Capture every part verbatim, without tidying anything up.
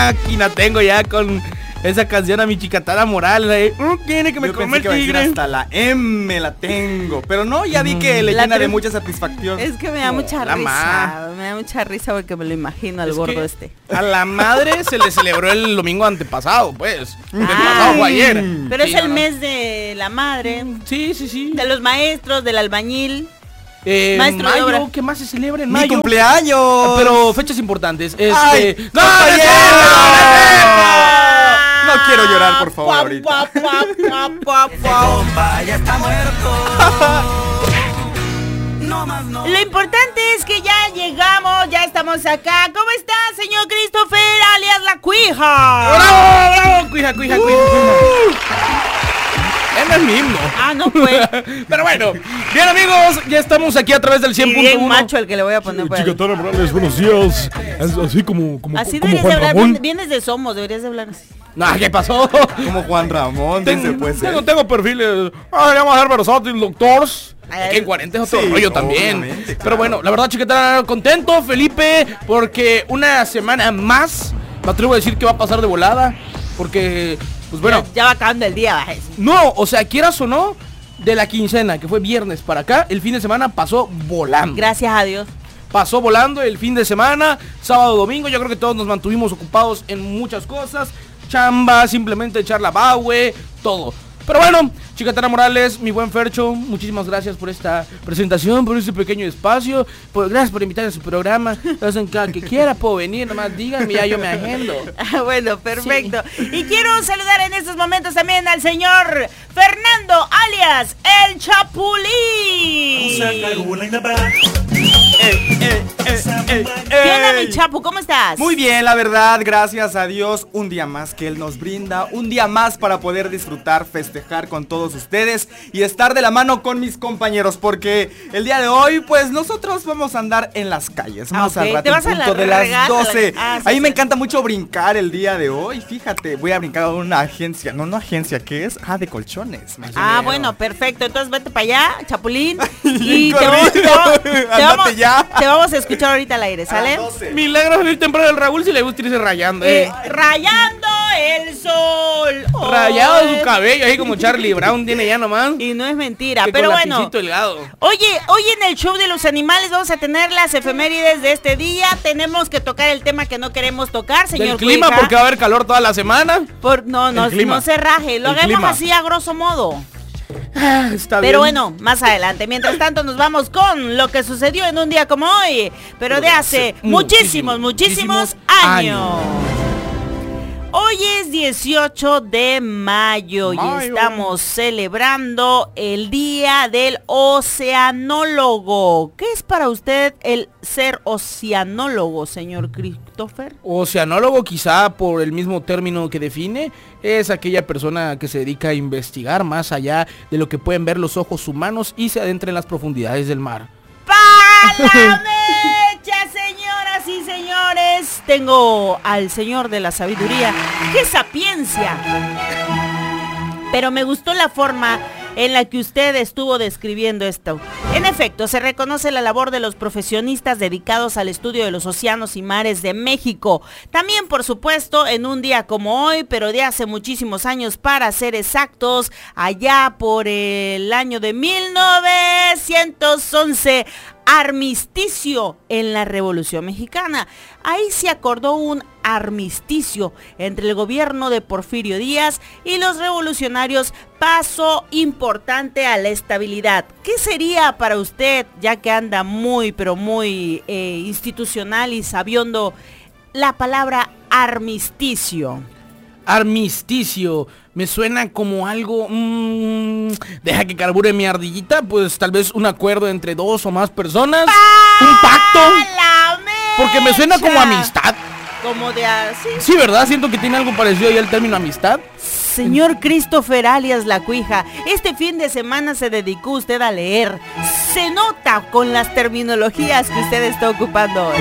máquina tengo ya con esa canción a mi chicatana moral. ¿eh? Uh, tiene que me come tigre. Hasta la M la tengo. Pero no, ya vi que le llena de mucha satisfacción. Es que me da No, mucha la risa. ma. Me da mucha risa porque me lo imagino al Es gordo que este. A la madre se le celebró el domingo antepasado, pues. El Ah, pasado fue ayer. Pero Sí, es el no, no. mes de la madre, Sí, sí, sí. de los maestros, del albañil. Eh, Maestro de mayo, obra. ¿qué más se celebra en ¡Mi mayo? cumpleaños! Ah, Pero fechas importantes. Este... ¡Ay, ¡No, compañero! no es cierto! No quiero llorar, por favor, ahorita. Guau, guau, guau, guau, guau. Compa ya está muerto. No más no. Lo importante es que ya llegamos, ya estamos acá. ¿Cómo está, señor Christopher, alias La Cuija? ¡Bravo, bravo! Cuija, cuija, cuija, cuija. Ese no es mi himno. Ah, no fue. Pero bueno, bien amigos, ya estamos aquí a través del Y cien punto bien uno. macho el que le voy a poner por ahí. Chicatana Morales, buenos días. Es así como, como, Así como deberías de Juan hablar, Ramón. vien- vienes de Somos, deberías de hablar así. No, ¿qué pasó? Como Juan Ramón, dice Tengo, pues. tengo, él. tengo perfiles. Ah, vamos a ser versátil, doctors. Ay, Aquí en cuarenta es otro sí, rollo también. obviamente, Pero bueno, la verdad, chiquetana, contento, Felipe, porque una semana más me atrevo a decir que va a pasar de volada. Porque, pues bueno, Ya, ya va acabando el día, bajes. no, o sea, quieras o no, de la quincena, que fue viernes para acá, el fin de semana pasó volando. Gracias a Dios. Pasó volando el fin de semana, sábado, domingo, yo creo que todos nos mantuvimos ocupados en muchas cosas, chamba, simplemente echar la bahue, todo. Pero bueno, Chicatana Morales, mi buen Fercho, muchísimas gracias por esta presentación, por este pequeño espacio, por, gracias por invitarme a su programa, hacen cada que quiera, puedo venir, nomás díganme, ya yo me agendo. Ah, bueno, perfecto. Y quiero saludar en estos momentos también al señor Fernando, alias El Chapulín. ¿Qué onda, mi Chapu? ¿Cómo estás? Muy bien, la verdad, gracias a Dios, un día más que Él nos brinda, un día más para poder disfrutar, festejar con todos ustedes y estar de la mano con mis compañeros, porque el día de hoy, pues nosotros vamos a andar en las calles, más Ah, ok. al rato, ¿Te vas en a la punto de las regata? doce. Ah, sí, a mí sí. me encanta mucho brincar el día de hoy, fíjate, voy a brincar a una agencia, no, no agencia, ¿qué es? Ah, de colchones. más Ah, bien. bueno, perfecto. Entonces vete para allá, Chapulín. Y Bien te vamos, te, vamos, te, corrido. vamos, Ándate ya. te vamos a escuchar ahorita al aire, A las ¿sale? doce. Milagro venir temprano del Raúl si le gusta irse rayando, eh. Eh, rayando el sol. Rayado Hoy. su cabello, así como Charlie Brown tiene ya nomás. Y no es mentira, Que pero con bueno. lapicito delgado. Oye, hoy en el show de los animales vamos a tener las efemérides de este día. Tenemos que tocar el tema que no queremos tocar, señor Del clima, Cuija. porque va a haber calor toda la semana. Por, no, no, El clima. no se raje. Lo El hagamos clima. así a grosso modo. Ah, está Pero bien. bueno, más adelante. Mientras tanto nos vamos con lo que sucedió en un día como hoy, pero de hace muchísimos, muchísimos años. Hoy es dieciocho de mayo, Mayo. y estamos celebrando el Día del Oceanólogo. ¿Qué es para usted el ser oceanólogo, señor Christopher? Oceanólogo, quizá por el mismo término que define, es aquella persona que se dedica a investigar más allá de lo que pueden ver los ojos humanos y se adentra en las profundidades del mar. ¡Pa la mecha, señoras y señores! Tengo al señor de la sabiduría. ¡Qué sapiencia! Pero me gustó la forma en la que usted estuvo describiendo esto. En efecto, se reconoce la labor de los profesionistas dedicados al estudio de los océanos y mares de México. También, por supuesto, en un día como hoy, pero de hace muchísimos años para ser exactos, allá por el año de mil novecientos once, armisticio en la Revolución Mexicana. Ahí se acordó un armisticio entre el gobierno de Porfirio Díaz y los revolucionarios, paso importante a la estabilidad. ¿Qué sería para usted, ya que anda muy pero muy eh, institucional y sabiondo, la palabra armisticio? Armisticio, me suena como algo... mmm, deja que carbure mi ardillita, pues tal vez un acuerdo entre dos o más personas. Un pacto. ¡La mecha! Porque me suena como amistad. Como de así. Sí, ¿verdad? Siento que tiene algo parecido ahí al término amistad. Señor Christopher alias La Cuija, este fin de semana se dedicó usted a leer. Se nota con las terminologías que usted está ocupando hoy.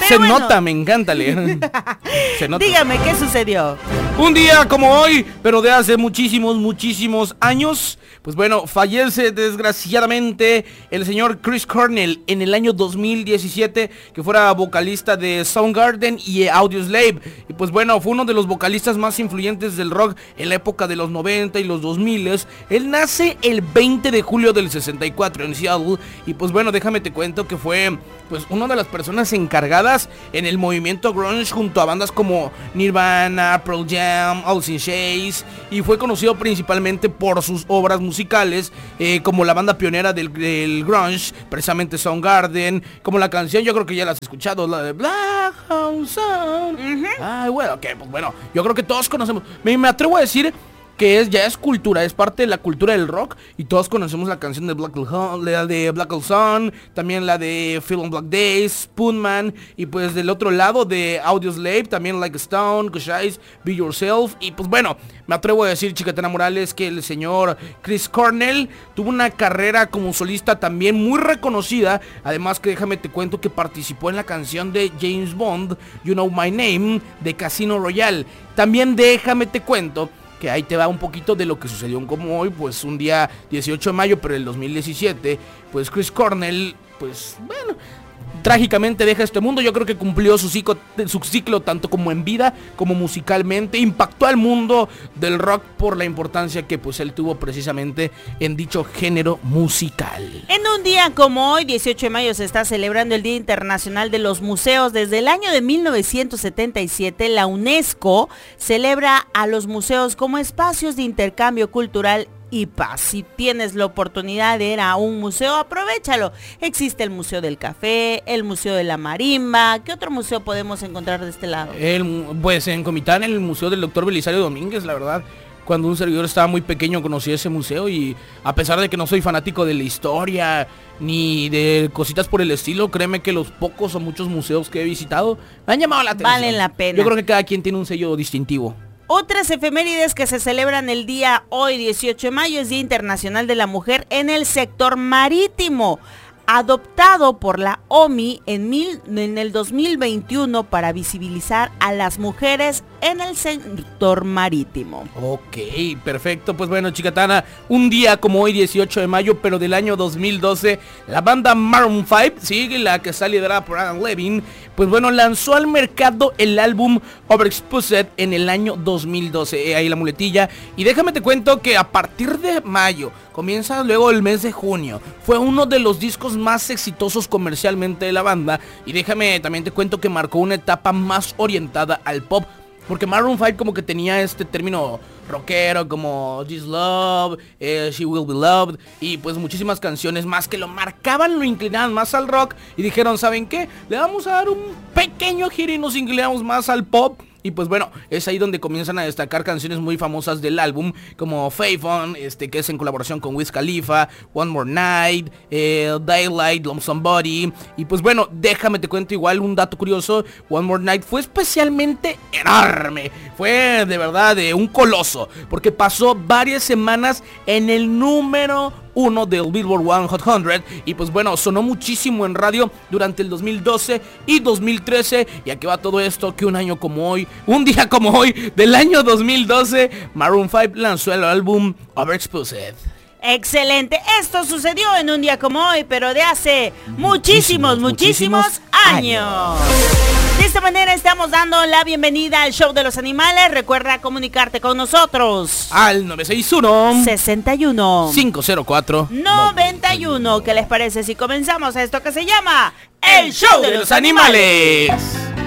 Pero Se bueno. nota, me encanta leer. Se nota. Dígame, ¿qué sucedió? Un día como hoy, pero de hace muchísimos, muchísimos años, pues bueno, fallece desgraciadamente el señor Chris Cornell en el año dos mil diecisiete, que fuera vocalista de Soundgarden y Audioslave. Y pues bueno, fue uno de los vocalistas más influyentes del rock en la época de los noventa y los dos mil. Él nace el veinte de julio del sesenta y cuatro en Seattle. Y pues bueno, déjame te cuento que fue pues una de las personas encargadas en el movimiento grunge junto a bandas como Nirvana, Pearl Jam, Alice in Chains, y fue conocido principalmente por sus obras musicales, eh, como la banda pionera del, del grunge, precisamente Soundgarden, como la canción, yo creo que ya la has escuchado, la de Black Hole Sun. Uh-huh. Ay, bueno, ok, pues bueno, yo creo que todos conocemos, me, me atrevo a decir que es, ya es cultura, es parte de la cultura del rock, y todos conocemos la canción de Black Hole, la de Black Hole Sun, también la de Feel on Black Days, Spoonman, y pues del otro lado de Audioslave, también Like a Stone, Cause Eyes, Be Yourself. Y pues bueno, me atrevo a decir, Chicatana Morales, que el señor Chris Cornell tuvo una carrera como solista también muy reconocida, además que déjame te cuento que participó en la canción de James Bond, You Know My Name, de Casino Royale. También déjame te cuento que ahí te va un poquito de lo que sucedió como hoy, pues un día dieciocho de mayo, pero del dos mil diecisiete, pues Chris Cornell, pues bueno, trágicamente deja este mundo. Yo creo que cumplió su ciclo, su ciclo tanto como en vida como musicalmente. Impactó al mundo del rock por la importancia que pues él tuvo precisamente en dicho género musical. En un día como hoy, dieciocho de mayo, se está celebrando el Día Internacional de los Museos. Desde el año de mil novecientos setenta y siete, la UNESCO celebra a los museos como espacios de intercambio cultural y paz. Si tienes la oportunidad de ir a un museo, aprovéchalo. Existe el Museo del Café, el Museo de la Marimba. ¿Qué otro museo podemos encontrar de este lado? El, pues en Comitán, el Museo del Doctor Belisario Domínguez, la verdad. Cuando un servidor estaba muy pequeño conocí ese museo, y a pesar de que no soy fanático de la historia ni de cositas por el estilo, créeme que los pocos o muchos museos que he visitado me han llamado la atención. Valen la pena. Yo creo que cada quien tiene un sello distintivo. Otras efemérides que se celebran el día hoy, dieciocho de mayo, es Día Internacional de la Mujer en el sector marítimo, adoptado por la O M I en, mil, en el dos mil veintiuno para visibilizar a las mujeres en el sector marítimo. Ok, perfecto. Pues bueno, Chicatana, un día como hoy, dieciocho de mayo, pero del año dos mil doce, la banda Maroon cinco, sí, la que está liderada por Adam Levine, pues bueno, lanzó al mercado el álbum Overexposed en el año dos mil doce. Eh, ahí la muletilla. Y déjame te cuento que a partir de mayo comienza luego el mes de junio. Fue uno de los discos más exitosos comercialmente de la banda. Y déjame también te cuento que marcó una etapa más orientada al pop, porque Maroon cinco como que tenía este término rockero como This Love, eh, She Will Be Loved, y pues muchísimas canciones más que lo marcaban, lo inclinaban más al rock, y dijeron, ¿saben qué? Le vamos a dar un pequeño giro y nos inclinamos más al pop. Y pues bueno, es ahí donde comienzan a destacar canciones muy famosas del álbum, como Faith On, este, que es en colaboración con Wiz Khalifa, One More Night, eh, Daylight, Love Somebody. Y pues bueno, déjame te cuento igual un dato curioso. One More Night fue especialmente enorme, fue de verdad de un coloso, porque pasó varias semanas en el número uno del Billboard One Hot cien, y pues bueno, sonó muchísimo en radio durante el dos mil doce y dos mil trece. Y aquí va todo esto, que un año como hoy, un día como hoy del año dos mil doce, Maroon cinco lanzó el álbum Overexposed. Excelente, esto sucedió en un día como hoy, pero de hace muchísimos, muchísimos, muchísimos años. años. De esta manera estamos dando la bienvenida al Show de los Animales. Recuerda comunicarte con nosotros al nueve seis uno, sesenta y uno, cinco cero cuatro, noventa y uno. ¿Qué les parece si comenzamos esto que se llama El Show de los Animales?